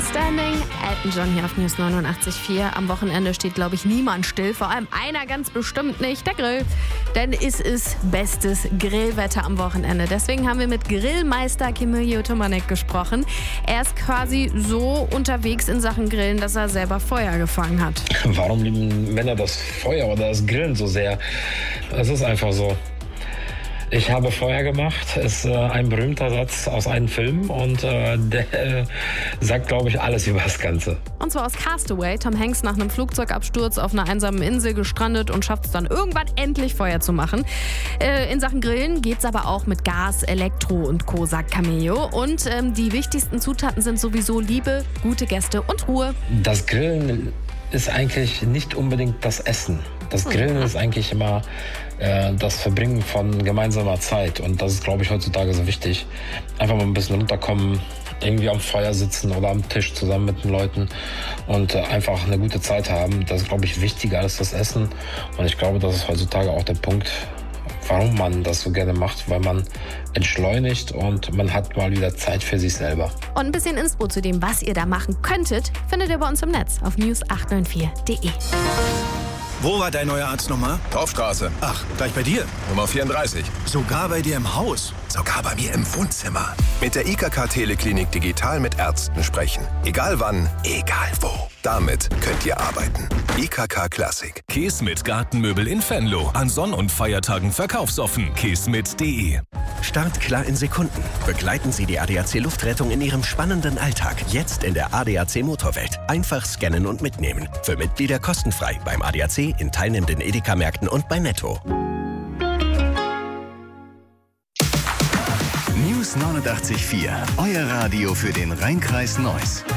Standing. Elton John hier auf News 89.4. Am Wochenende steht, glaube ich, niemand still. Vor allem einer ganz bestimmt nicht, der Grill. Denn es ist bestes Grillwetter am Wochenende. Deswegen haben wir mit Grillmeister Kimilio Tomanek gesprochen. Er ist quasi so unterwegs in Sachen Grillen, dass er selber Feuer gefangen hat. Warum lieben Männer das Feuer oder das Grillen so sehr? Es ist einfach so. Ich habe Feuer gemacht, ist ein berühmter Satz aus einem Film und der sagt, glaube ich, alles über das Ganze. Und zwar aus Castaway. Tom Hanks nach einem Flugzeugabsturz auf einer einsamen Insel gestrandet und schafft es dann irgendwann endlich Feuer zu machen. In Sachen Grillen geht's aber auch mit Gas, Elektro und Co., sagt Cameo. Und die wichtigsten Zutaten sind sowieso Liebe, gute Gäste und Ruhe. Das Grillen ist eigentlich nicht unbedingt das Essen. Das Grillen ist eigentlich immer das Verbringen von gemeinsamer Zeit. Und das ist, glaube ich, heutzutage so wichtig. Einfach mal ein bisschen runterkommen, irgendwie am Feuer sitzen oder am Tisch zusammen mit den Leuten und einfach eine gute Zeit haben. Das ist, glaube ich, wichtiger als das Essen. Und ich glaube, das ist heutzutage auch der Punkt, warum man das so gerne macht, weil man entschleunigt und man hat mal wieder Zeit für sich selber. Und ein bisschen Inspo zu dem, was ihr da machen könntet, findet ihr bei uns im Netz auf news894.de. Wo war dein neuer Arzt nochmal? Torfstraße. Ach, gleich bei dir. Nummer 34. Sogar bei dir im Haus. Sogar bei mir im Wohnzimmer. Mit der IKK Teleklinik digital mit Ärzten sprechen. Egal wann, egal wo. Damit könnt ihr arbeiten. IKK Klassik. Kesmet Gartenmöbel in Venlo. An Sonn- und Feiertagen verkaufsoffen. kesmet.de. Start klar in Sekunden. Begleiten Sie die ADAC Luftrettung in Ihrem spannenden Alltag. Jetzt in der ADAC Motorwelt. Einfach scannen und mitnehmen. Für Mitglieder kostenfrei beim ADAC, in teilnehmenden Edeka-Märkten und bei Netto. News 89.4. Euer Radio für den Rhein-Kreis Neuss.